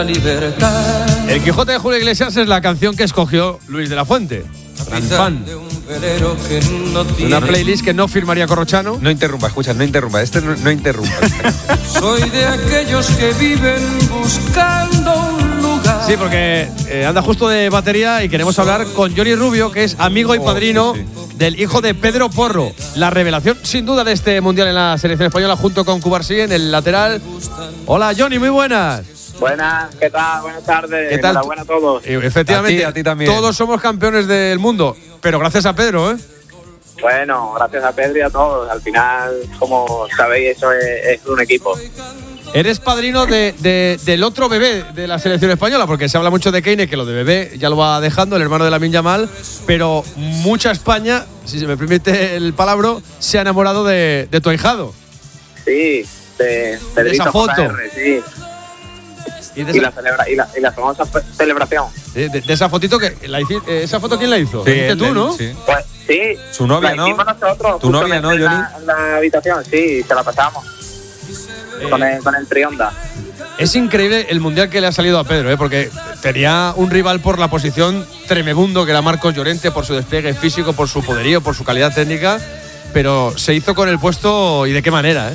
El Quijote de Julio Iglesias es la canción que escogió Luis de la Fuente, gran fan. Una playlist que no firmaría Corrochano. No interrumpa, escucha, no interrumpa. No interrumpa. Soy de aquellos que viven buscando un lugar. Sí, porque anda justo de batería y queremos hablar con Johnny Rubio, que es amigo y padrino del hijo de Pedro Porro. La revelación, sin duda, de este Mundial en la selección española, junto con Cubarsí en el lateral. Hola, Johnny, muy buenas. Buenas, ¿qué tal? Buenas tardes. ¿Qué tal? Enhorabuena a todos. Efectivamente, a ti también. Todos somos campeones del mundo, pero gracias a Pedro, ¿eh? Bueno, gracias a Pedro y a todos. Al final, como sabéis, eso es un equipo. Eres padrino del otro bebé de la selección española, porque se habla mucho de Kane, que lo de bebé ya lo va dejando, el hermano de Lamine Yamal, pero mucha España, si se me permite el palabra, se ha enamorado de tu ahijado. Sí, de esa foto. JR, sí. Y la famosa celebración. De esa fotito ¿esa foto quién la hizo? Sí, ¿La hiciste tú, no? Sí. Pues sí. Su novia, ¿no? Nosotros, Tu novia, ¿no, Johnny? En la habitación, sí, se la pasamos. Con el Trionda. Es increíble el mundial que le ha salido a Pedro, porque tenía un rival por la posición tremebundo, que era Marcos Llorente, por su despliegue físico, por su poderío, por su calidad técnica, pero se hizo con el puesto y de qué manera,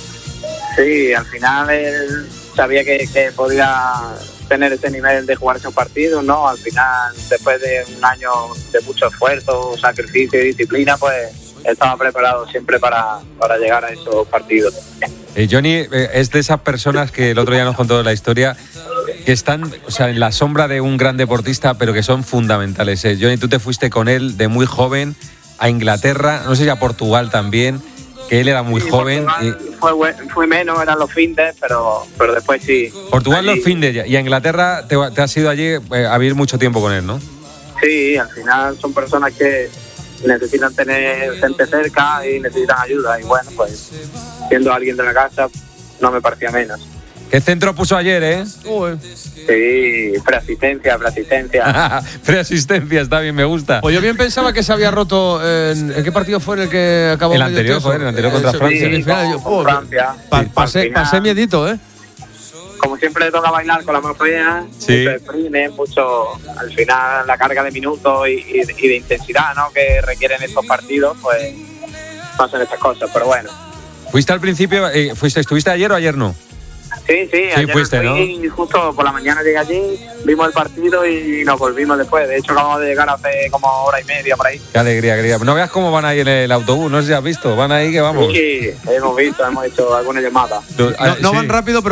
Sí, al final él sabía que podía tener ese nivel de jugarse un partido, ¿no? Al final, después de un año de mucho esfuerzo, sacrificio y disciplina, pues estaba preparado siempre para llegar a esos partidos. Johnny es de esas personas que el otro día nos contó la historia, que están, en la sombra de un gran deportista, pero que son fundamentales. Johnny, tú te fuiste con él de muy joven a Inglaterra, no sé si a Portugal también, que él era muy joven. Fue menos, eran los findes, pero después sí. Portugal los findes, y a Inglaterra te has ido allí a vivir mucho tiempo con él, ¿no? Sí, al final son personas que necesitan tener gente cerca y necesitan ayuda, y bueno, pues siendo alguien de la casa no me parecía menos. ¿Qué centro puso ayer, Sí, preasistencia. Preasistencia, está bien, me gusta. Pues yo bien pensaba que se había roto. ¿En qué partido fue en el que acabó? El anterior contra Francia. Francia. Pasé miedito, Como siempre le toca bailar con la mano fría, sí. Mucho sprint, mucho, al final la carga de minutos y de intensidad, ¿no?, que requieren estos partidos, pues pasan estas cosas, pero bueno. ¿Fuiste al principio, estuviste ayer o ayer no? Sí, ayer fuiste, ¿no? Justo por la mañana llegué allí, vimos el partido y nos volvimos después. De hecho, acabamos de llegar hace como hora y media por ahí. Qué alegría. No veas cómo van ahí en el autobús, no sé si has visto. Van ahí que vamos. Sí, hemos visto, hemos hecho alguna llamada. No van rápido, pero